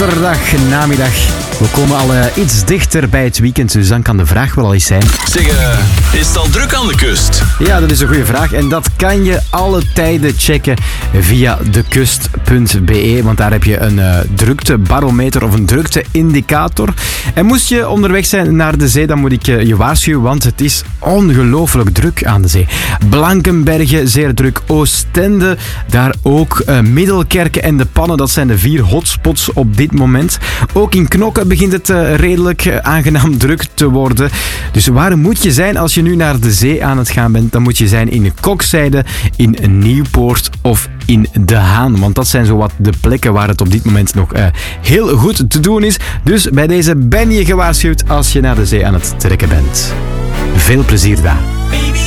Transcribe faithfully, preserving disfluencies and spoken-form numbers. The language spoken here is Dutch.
donderdag namiddag. We komen al uh, iets dichter bij het weekend, dus dan kan de vraag wel al eens zijn. Zeg, uh, is het al druk aan de kust? Ja, dat is een goede vraag en dat kan je alle tijden checken via dekust punt be, want daar heb je een uh, druktebarometer of een drukteindicator. En moest je onderweg zijn naar de zee, dan moet ik uh, je waarschuwen, want het is ongelooflijk druk aan de zee. Blankenberge, zeer druk. Oostende, daar ook. Uh, Middelkerken en de Pannen, dat zijn de vier hotspots op dit moment. Ook in Knokke begint het uh, redelijk uh, aangenaam druk te worden. Dus waar moet je zijn als je nu naar de zee aan het gaan bent? Dan moet je zijn in Kokzijde, in Nieuwpoort of in De Haan. Want dat zijn zowat de plekken waar het op dit moment nog uh, heel goed te doen is. Dus bij deze ben je gewaarschuwd als je naar de zee aan het trekken bent. Veel plezier daar.